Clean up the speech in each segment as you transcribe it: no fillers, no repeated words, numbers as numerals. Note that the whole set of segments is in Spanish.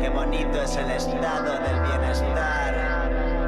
qué bonito es el estado del bienestar.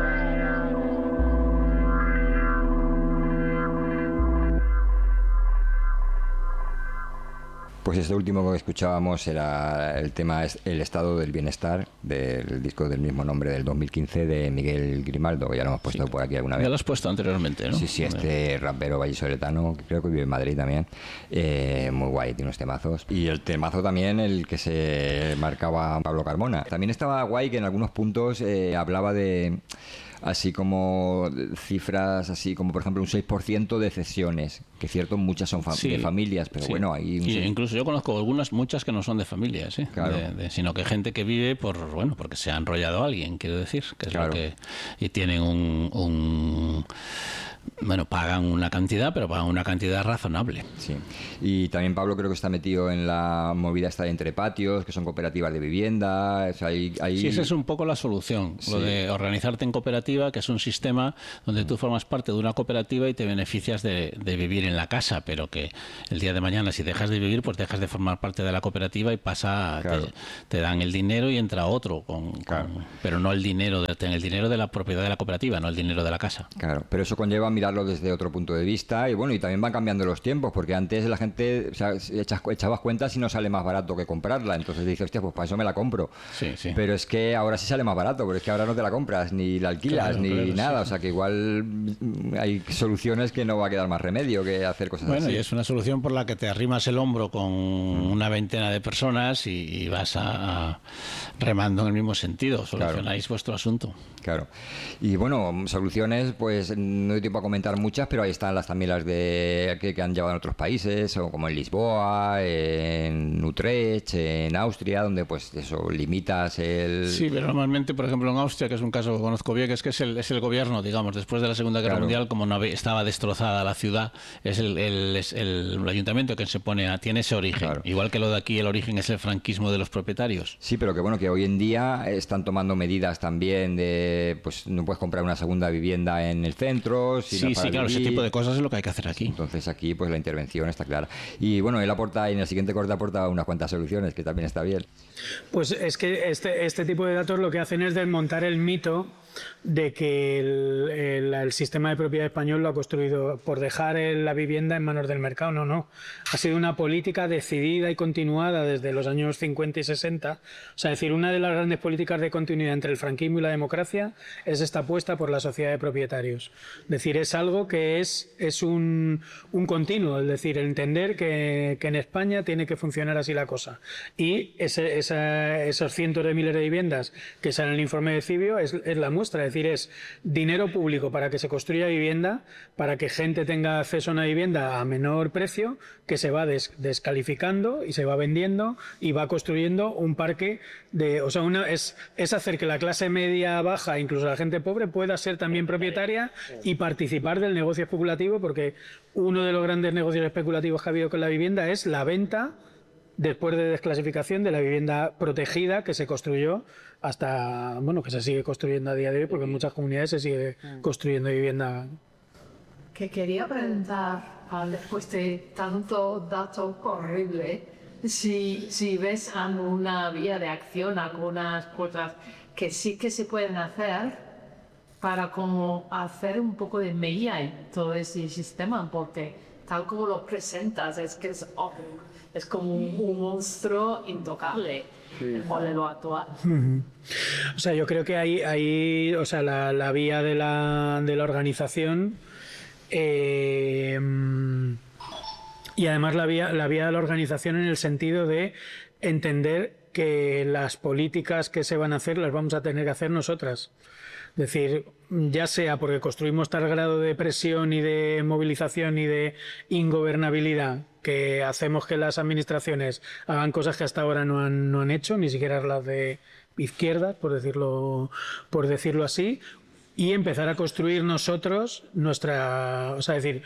Pues este último que escuchábamos era el tema El estado del bienestar, del disco del mismo nombre del 2015 de Miguel Grimaldo, que ya lo hemos puesto por aquí alguna vez. Ya lo has puesto anteriormente, ¿no? Sí, este rapero vallisoletano, creo que vive en Madrid también, muy guay, tiene unos temazos. Y el temazo también, el que se marcaba Pablo Carmona. También estaba guay que en algunos puntos hablaba de... así como cifras, así como por ejemplo un 6% de cesiones, que cierto, muchas son de familias, pero bueno, ahí... incluso yo conozco muchas que no son de familias, claro. Sino que gente que vive porque se ha enrollado a alguien, quiero decir, que es claro. lo que... Y tienen bueno, pagan una cantidad, pero pagan una cantidad razonable. Sí. Y también Pablo creo que está metido en la movida esta de Entre Patios, que son cooperativas de vivienda. O sea, Sí, esa es un poco la solución. Sí. Lo de organizarte en cooperativa, que es un sistema donde tú formas parte de una cooperativa y te beneficias de vivir en la casa, pero que el día de mañana, si dejas de vivir, pues dejas de formar parte de la cooperativa y pasa, claro. te dan el dinero y entra otro, pero no el dinero de la propiedad de la cooperativa, no el dinero de la casa. Claro, pero eso conlleva mirarlo desde otro punto de vista y bueno, y también van cambiando los tiempos, porque antes la gente, o sea, echabas cuentas y no sale más barato que comprarla, entonces dices, hostia, pues para eso me la compro. Sí. Pero es que ahora sí sale más barato, pero es que ahora no te la compras, ni la alquilas, ni nada, o sea que igual hay soluciones que no va a quedar más remedio que hacer cosas así. Bueno, y es una solución por la que te arrimas el hombro con una veintena de personas y vas remando en el mismo sentido, solucionáis vuestro asunto. Claro. Y bueno, soluciones, pues no hay tiempo a comentar muchas, pero ahí están también las que han llevado en otros países, o como en Lisboa, en Utrecht, en Austria, donde pues eso, limitas el... Sí, pero normalmente, por ejemplo, en Austria, que es un caso que conozco bien, es el gobierno, digamos, después de la Segunda Guerra Mundial, como estaba destrozada la ciudad, es el ayuntamiento que se tiene ese origen. Claro. Igual que lo de aquí, el origen es el franquismo de los propietarios. Sí, pero que bueno, que hoy en día están tomando medidas también de, pues no puedes comprar una segunda vivienda en el centro. Sí, claro, ese tipo de cosas es lo que hay que hacer aquí. Entonces aquí pues la intervención está clara. Y bueno, él aporta, en el siguiente corte aporta unas cuantas soluciones, que también está bien. Pues es que este tipo de datos lo que hacen es desmontar el mito de que el sistema de propiedad español lo ha construido por dejar la vivienda en manos del mercado. No. Ha sido una política decidida y continuada desde los años 50 y 60. O sea, es decir, una de las grandes políticas de continuidad entre el franquismo y la democracia es esta apuesta por la sociedad de propietarios. Es decir, es algo que es un continuo, es decir, entender que en España tiene que funcionar así la cosa. Y esos cientos de miles de viviendas que salen en el informe de Cibio es la muestra. Es decir, es dinero público para que se construya vivienda, para que gente tenga acceso a una vivienda a menor precio, que se va descalificando y se va vendiendo y va construyendo un parque de... O sea, es hacer que la clase media baja, incluso la gente pobre, pueda ser también propietaria y participar del negocio especulativo, porque uno de los grandes negocios especulativos que ha habido con la vivienda es la venta después de desclasificación de la vivienda protegida que se construyó hasta, bueno, que se sigue construyendo a día de hoy, porque en muchas comunidades se sigue construyendo vivienda. Que quería preguntar, después de tanto dato horrible, si ves alguna vía de acción, algunas cosas que sí que se pueden hacer para como hacer un poco de medida en todo ese sistema, porque tal como lo presentas es que es como un monstruo intocable, el modelo actual. O sea, yo creo que hay o sea, la vía de la organización y además la vía de la organización en el sentido de entender que las políticas que se van a hacer las vamos a tener que hacer nosotras. Es decir, ya sea porque construimos tal grado de presión y de movilización y de ingobernabilidad que hacemos que las administraciones hagan cosas que hasta ahora no han hecho, ni siquiera las de izquierdas, por decirlo así, y empezar a construir nosotros o sea, decir,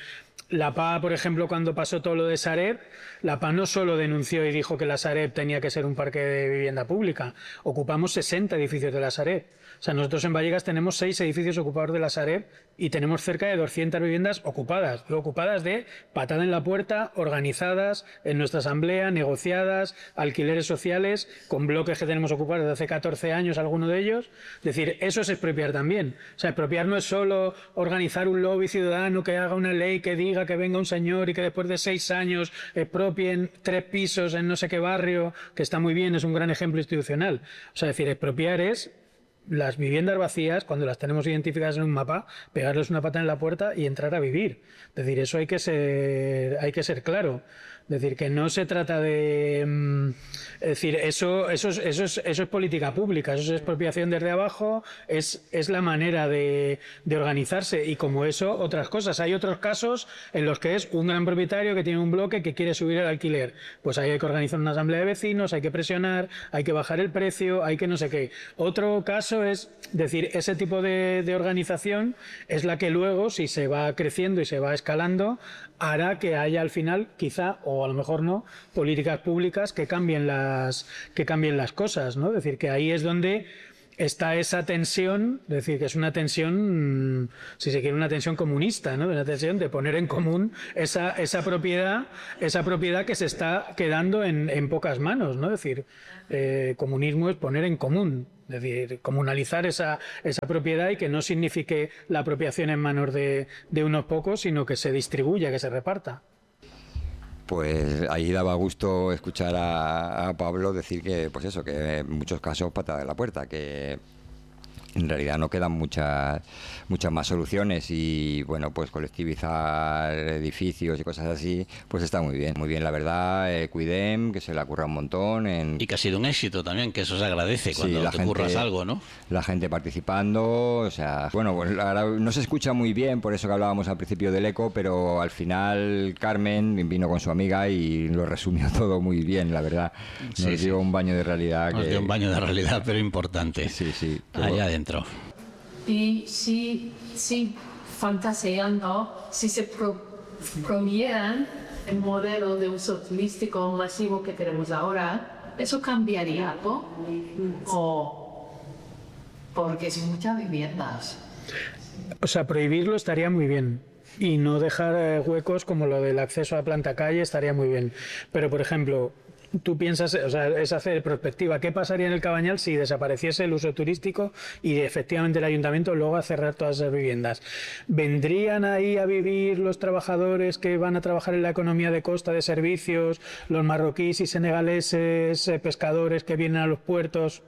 la PA, por ejemplo, cuando pasó todo lo de Sareb, la PA no solo denunció y dijo que la Sareb tenía que ser un parque de vivienda pública, ocupamos 60 edificios de la Sareb. O sea, nosotros en Vallecas tenemos 6 edificios ocupados de la Sareb y tenemos cerca de 200 viviendas ocupadas. Ocupadas de patada en la puerta, organizadas en nuestra asamblea, negociadas, alquileres sociales, con bloques que tenemos ocupados desde hace 14 años, alguno de ellos. Es decir, eso es expropiar también. O sea, expropiar no es solo organizar un lobby ciudadano que haga una ley que diga que venga un señor y que después de 6 años expropien 3 pisos en no sé qué barrio, que está muy bien, es un gran ejemplo institucional. O sea, es decir, expropiar es las viviendas vacías, cuando las tenemos identificadas en un mapa, pegarles una pata en la puerta y entrar a vivir. Es decir, eso hay que ser claro. Es decir, que no se trata de... Es decir, eso es política pública, eso es expropiación desde abajo, es la manera de organizarse, y como eso, otras cosas. Hay otros casos en los que es un gran propietario que tiene un bloque que quiere subir el alquiler. Pues ahí hay que organizar una asamblea de vecinos, hay que presionar, hay que bajar el precio, hay que no sé qué. Otro caso es decir, ese tipo de organización es la que luego, si se va creciendo y se va escalando, hará que haya al final, quizá, o a lo mejor no, políticas públicas que cambien las cosas, ¿no? Es decir, que ahí es donde está esa tensión, es decir, que es una tensión, si se quiere, una tensión comunista, ¿no? Una tensión de poner en común esa propiedad que se está quedando en pocas manos, ¿no? Es decir, comunismo es poner en común. Es decir, comunalizar esa propiedad, y que no signifique la apropiación en manos de unos pocos, sino que se distribuya, que se reparta. Pues ahí daba gusto escuchar a Pablo decir que, pues eso, que en muchos casos patada en la puerta, que en realidad no quedan muchas más soluciones, y bueno, pues colectivizar edificios y cosas así, pues está muy bien la verdad. Cuidem, que se le curra un montón y que ha sido un éxito también, que eso se agradece cuando te curras algo, ¿no? La gente participando, o sea, bueno, pues ahora no se escucha muy bien, por eso que hablábamos al principio del eco, pero al final Carmen vino con su amiga y lo resumió todo muy bien, la verdad. Nos dio un baño de realidad. Nos dio un baño de realidad, pero importante. Sí. Allá adentro. Y si fantaseando, si se promovieran el modelo de uso turístico masivo que tenemos ahora, ¿eso cambiaría algo? ¿O porque son muchas viviendas? O sea, prohibirlo estaría muy bien, y no dejar huecos como lo del acceso a planta calle estaría muy bien. Pero, por ejemplo, tú piensas, o sea, es hacer perspectiva. ¿Qué pasaría en el Cabañal si desapareciese el uso turístico y efectivamente el ayuntamiento luego a cerrar todas esas viviendas? ¿Vendrían ahí a vivir los trabajadores que van a trabajar en la economía de costa, de servicios, los marroquíes y senegaleses, pescadores que vienen a los puertos?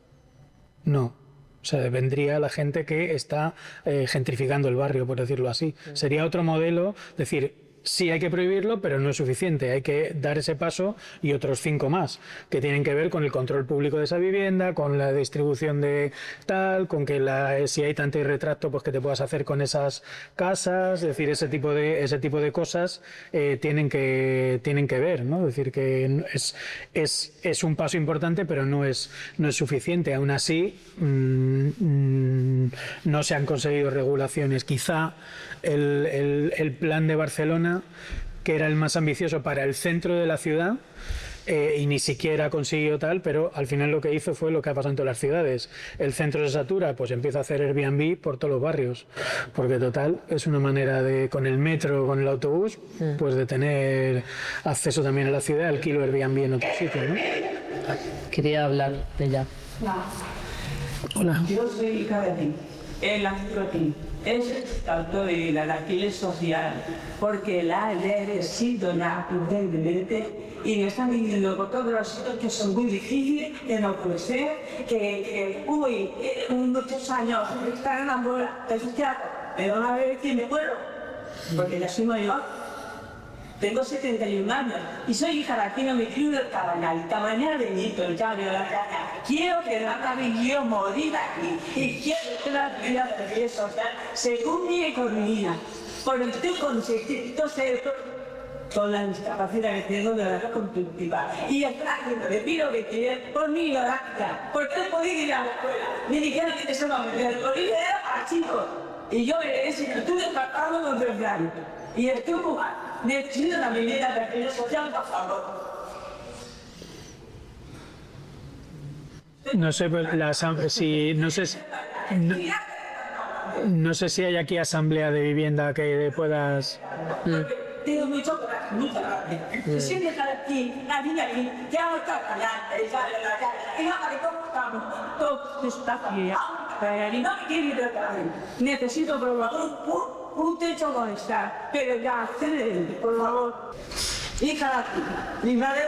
No. O sea, vendría la gente que está gentrificando el barrio, por decirlo así. Sería otro modelo, es decir, sí hay que prohibirlo, pero no es suficiente. Hay que dar ese paso y otros 5 más, que tienen que ver con el control público de esa vivienda, con la distribución de tal, con que si hay tanto retracto, pues que te puedas hacer con esas casas. Es decir, ese tipo de cosas tienen que ver, ¿no? Es decir, que es un paso importante, pero no es suficiente. Aún así, no se han conseguido regulaciones. Quizá el plan de Barcelona, que era el más ambicioso para el centro de la ciudad, y ni siquiera consiguió tal, pero al final lo que hizo fue lo que ha pasado en todas las ciudades. El centro se satura, pues empieza a hacer Airbnb por todos los barrios, porque total es una manera de, con el metro, con el autobús, pues de tener acceso también a la ciudad. Alquilo Airbnb en otro sitio, ¿no? Quería hablar de ella. Hola. Yo soy hija de ti. El aquí es tanto de la alquiler social, porque la necesito urgentemente, y me están diciendo por todos los sitios que son muy difíciles, que no puede ser, que muchos años estar enamorada de su teatro, pero a ver quién me muero, porque ya soy mayor. Tengo 71 años y soy hija de aquí, no me crio del Cabañal. Cabañal bendito, el llave de la caña. Quiero quedarme y quiero morir aquí. Y quiero que la vida de social según mi economía. Por el que con 600 euros, con la discapacidad que tengo de la constructiva. Y el tráfico, le pido que quiera por mi ignorancia. Porque no podía ir a la escuela. Ni siquiera que se va a meter. El colegio era para chicos. Y yo ese estuve tratando con 3 años. Y estuvo decidido la vivienda de alquiler social, por favor. No sé, pues, no sé si hay aquí asamblea de vivienda que puedas. Tengo mucho coraje, mucho coraje. Se siente estar aquí, la niña aquí, ya no está callada, y no, ¿cómo estamos? Todo está aquí, y no me quiere ir otra vez. Necesito, por favor, un techo donde está, pero ya, por favor. Hija, mi madre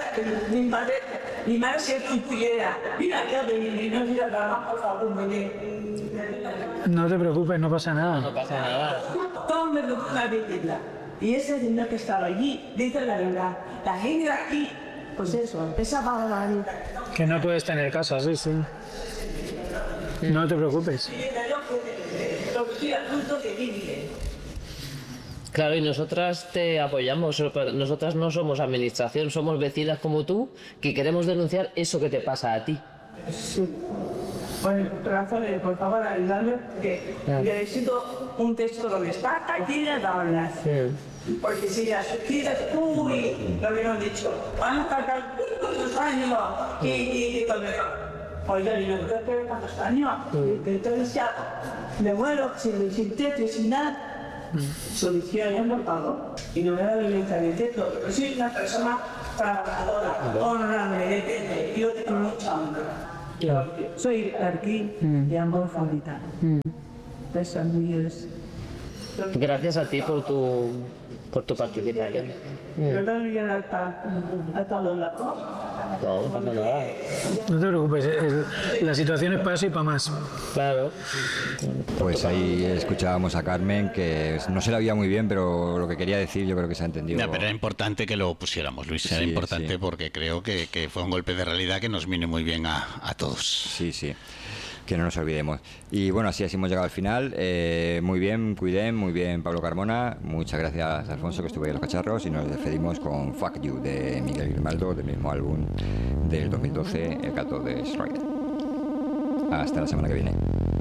se pudiera. Mira, que no mira nada, por favor, No te preocupes, no pasa nada. No pasa nada. todo me preocupa vivirla. Y ese señor que estaba allí dice la verdad. La gente de aquí, pues eso, esa barbaridad. Que no puedes tener casa, sí, sí. No te preocupes. Lo que estoy a punto de vivir. Claro, y nosotras te apoyamos. Nosotras no somos administración, somos vecinas como tú que queremos denunciar eso que te pasa a ti. Sí. Bueno, Rafael, por favor, ayúdame, porque necesito un texto donde está aquí las tablas. Porque si las suscritas, uy, lo habíamos dicho, van a estar muchos años y oiga, y no creo que cuántos años, entonces ya me muero sin techo, sin nada. Solución, por favor. Y no me da violencia de techo, pero soy una persona trabajadora, honrable, yo tengo mucha honra. Soy aquí de amor favorita. De San Miguel. Gracias a ti por tu participación. Yo también hasta los lados. No pasa nada. No te preocupes, la situación es para eso y para más. Claro. Pues ahí escuchábamos a Carmen, que no se la oía muy bien, pero lo que quería decir yo creo que se ha entendido. Ya, pero era importante que lo pusiéramos, Luis, era Sí, importante sí. porque creo que fue un golpe de realidad que nos vino muy bien a todos. Sí, sí, que no nos olvidemos. Y bueno, así hemos llegado al final. Muy bien, Cuidem, muy bien, Pablo Carmona. Muchas gracias, Alfonso, que estuvo ahí en los cacharros. Y nos despedimos con Fuck You, de Miguel Grimaldo, del mismo álbum del 2012, El Gato de Schroeder. Hasta la semana que viene.